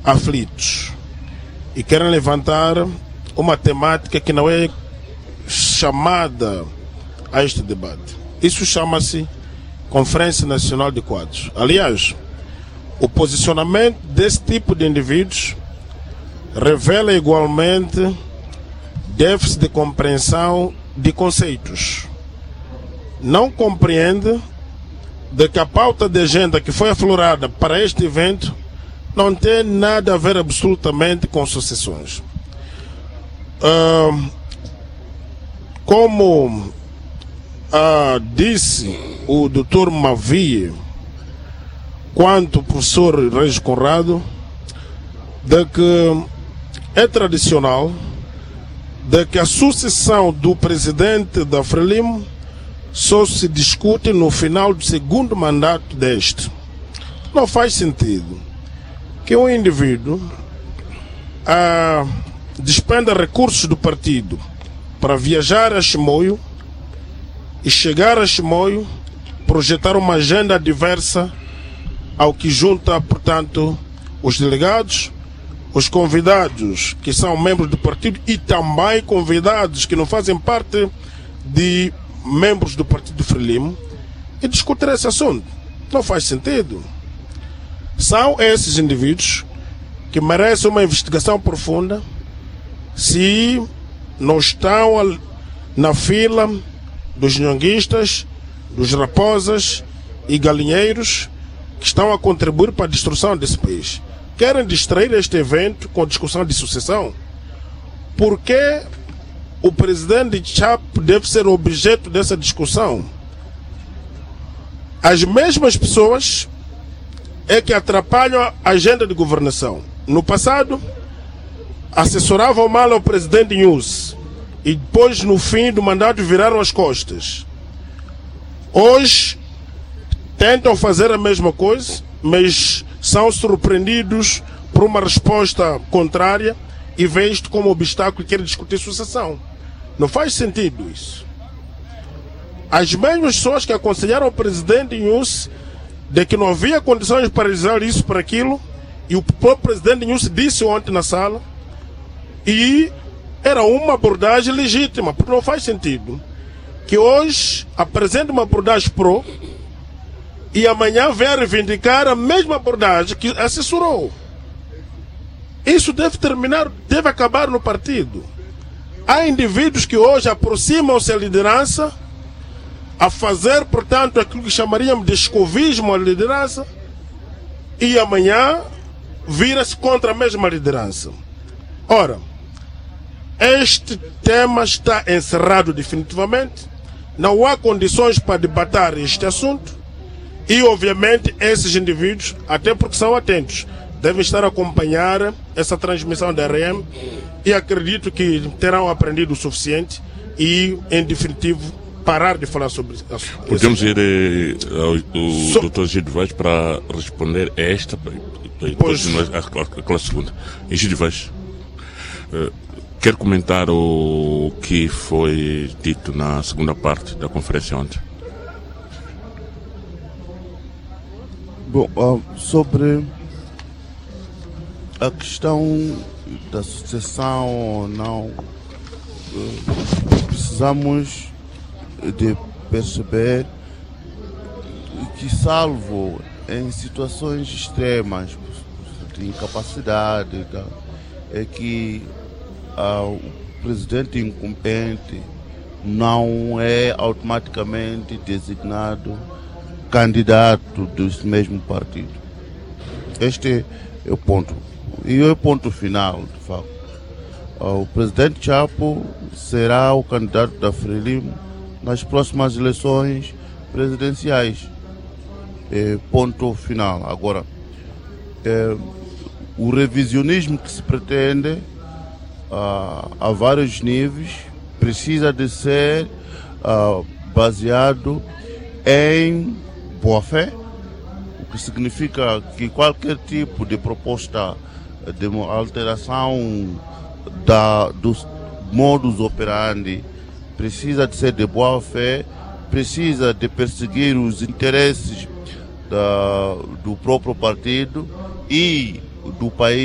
aflitos e querem levantar uma temática que não é chamada a este debate. Isso chama-se Conferência Nacional de Quadros. Aliás, o posicionamento desse tipo de indivíduos revela igualmente déficit de compreensão de conceitos. Não compreende de que a pauta de agenda que foi aflorada para este evento não tem nada a ver absolutamente com sucessões. Como disse o Dr. Mavie, quanto o professor Reis Conrado, de que é tradicional de que a sucessão do presidente da Frelimo só se discute no final do segundo mandato deste. Não faz sentido que um indivíduo despenda recursos do partido para viajar a Chimoio e chegar a Chimoio, projetar uma agenda diversa ao que junta, portanto, os delegados, os convidados que são membros do partido e também convidados que não fazem parte de membros do partido Frelimo, e discutir esse assunto. Não faz sentido. São esses indivíduos que merecem uma investigação profunda se não estão na fila dos nhonguistas, dos raposas e galinheiros que estão a contribuir para a destruição desse país. Querem distrair este evento com discussão de sucessão? Por que o presidente Chapo deve ser objeto dessa discussão? As mesmas pessoas é que atrapalham a agenda de governação. No passado, assessoravam mal ao presidente News e depois, no fim do mandato, viraram as costas. Hoje, tentam fazer a mesma coisa, mas são surpreendidos por uma resposta contrária e veem isto como obstáculo e querem discutir sucessão. Não faz sentido isso. As mesmas pessoas que aconselharam o presidente News de que não havia condições para realizar isso para aquilo, e o próprio presidente News disse ontem na sala, e era uma abordagem legítima, porque não faz sentido que hoje apresente uma abordagem pró e amanhã venha reivindicar a mesma abordagem que assessorou. Isso deve terminar, deve acabar no partido. Há indivíduos que hoje aproximam-se da liderança a fazer, portanto, aquilo que chamaríamos de escovismo à liderança, e amanhã vira-se contra a mesma liderança. Ora, este tema está encerrado definitivamente, não há condições para debater este assunto, e obviamente esses indivíduos, até porque são atentos, devem estar a acompanhar essa transmissão da RM, e acredito que terão aprendido o suficiente e, em definitivo, parar de falar sobre isso. Podemos ir ao Dr. Gide Vaz para responder a esta, depois aquela segunda. Gide Vaz, quer comentar o que foi dito na segunda parte da conferência ontem? Bom, sobre a questão da sucessão ou não, precisamos de perceber que, salvo em situações extremas de incapacidade, é que o presidente incumbente não é automaticamente designado candidato desse mesmo partido. Este é o ponto. E é o ponto final, de fato. O presidente Chapo será o candidato da Frelimo nas próximas eleições presidenciais. Ponto final. Agora, o revisionismo que se pretende a vários níveis precisa de ser baseado em boa-fé, o que significa que qualquer tipo de proposta de alteração dos modus operandi precisa de ser de boa-fé, precisa de perseguir os interesses do próprio partido e do país